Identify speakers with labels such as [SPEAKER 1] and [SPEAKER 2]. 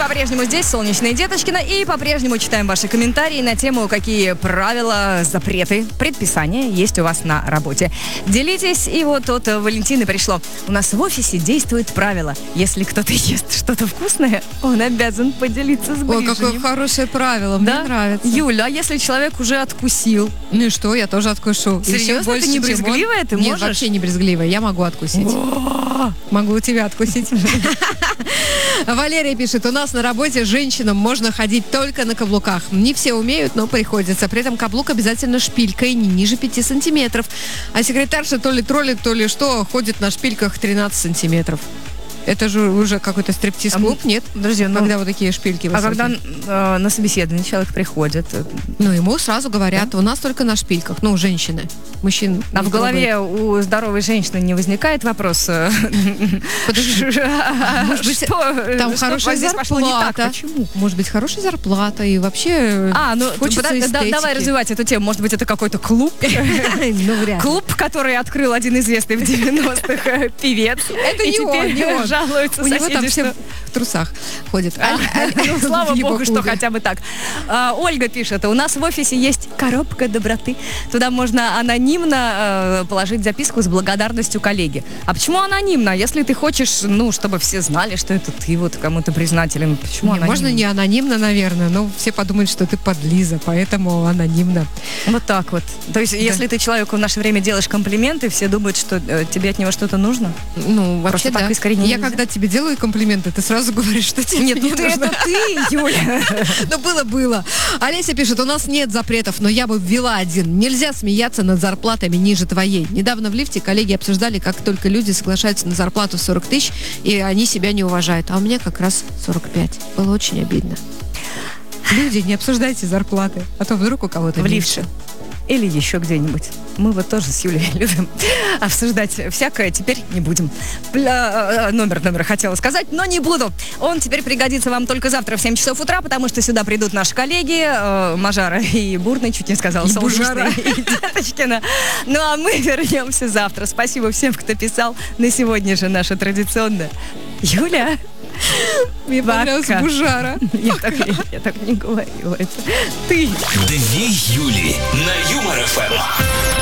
[SPEAKER 1] По-прежнему здесь Солнечная Деточкина, и по-прежнему читаем ваши комментарии на тему, какие правила, запреты, предписания есть у вас на работе. Делитесь, и вот от Валентины пришло. У нас в офисе действует правило. Если кто-то ест что-то вкусное, он обязан поделиться с ближним.
[SPEAKER 2] Ой, какое хорошее правило, мне нравится.
[SPEAKER 1] Юля, а если человек уже откусил?
[SPEAKER 2] Ну и что, я тоже откушу.
[SPEAKER 1] Серьезно, ты не брезгливая? Ты
[SPEAKER 2] Нет,
[SPEAKER 1] можешь?
[SPEAKER 2] вообще не брезгливая, я могу откусить. Могу у тебя откусить. Валерия пишет, у нас на работе женщинам можно ходить только на каблуках. Не все умеют, но приходится. При этом каблук обязательно шпилькой, не ниже 5 сантиметров. А секретарша то ли троллит, то ли что, ходит на шпильках 13 сантиметров. Это же уже какой-то стриптиз-клуб, нет?
[SPEAKER 1] Подожди,
[SPEAKER 2] когда вот такие шпильки высокие.
[SPEAKER 1] А когда на собеседование человек приходит?
[SPEAKER 2] Ну, ему сразу говорят, у нас только на шпильках. Ну, женщины. Мужчин.
[SPEAKER 1] А в голове у здоровой женщины не возникает вопрос?
[SPEAKER 2] Подожди. Может быть, там хорошая зарплата.
[SPEAKER 1] Почему?
[SPEAKER 2] Может быть, хорошая зарплата и вообще хочется эстетики.
[SPEAKER 1] Давай развивать эту тему. Может быть, это какой-то клуб? Клуб, который открыл один известный в 90-х певец.
[SPEAKER 2] Это не он.
[SPEAKER 1] Жалуются
[SPEAKER 2] у
[SPEAKER 1] соседи,
[SPEAKER 2] него там
[SPEAKER 1] что...
[SPEAKER 2] все в трусах ходят.
[SPEAKER 1] Слава богу, что хотя бы так. Ольга пишет, у нас в офисе есть коробка доброты. Туда можно анонимно положить записку с благодарностью коллеге. А почему анонимно? Если ты хочешь, чтобы все знали, что это ты вот кому-то признателен, почему анонимно?
[SPEAKER 2] Можно не анонимно, наверное, но все подумают, что ты подлиза, поэтому анонимно.
[SPEAKER 1] Вот так вот. То есть, если ты человеку в наше время делаешь комплименты, все думают, что тебе от него что-то нужно?
[SPEAKER 2] Ну, вообще
[SPEAKER 1] так искренне
[SPEAKER 2] я когда тебе делаю комплименты, ты сразу говоришь, что тебе
[SPEAKER 1] не нужно.
[SPEAKER 2] Это
[SPEAKER 1] ты, Юля.
[SPEAKER 2] Ну, было. Олеся пишет, у нас нет запретов, но я бы ввела один. Нельзя смеяться над зарплатами ниже твоей. Недавно в лифте коллеги обсуждали, как только люди соглашаются на зарплату 40 тысяч, и они себя не уважают. А у меня как раз 45. Было очень обидно. Люди, не обсуждайте зарплаты, а то вдруг у кого-то
[SPEAKER 1] в лифте. Или еще где-нибудь. Мы вот тоже с Юлей любим обсуждать всякое. Теперь не будем. Номер хотела сказать, но не буду. Он теперь пригодится вам только завтра в 7 часов утра, потому что сюда придут наши коллеги Мажара и Бурный, чуть не сказала, Солнечная и Деточкина. Ну а мы вернемся завтра. Спасибо всем, кто писал. На сегодня же наша традиционная Юля.
[SPEAKER 2] Мне понравился Бужара.
[SPEAKER 1] Я так не говорила. Это ты.
[SPEAKER 3] 2 Юли на Юмор ФМ.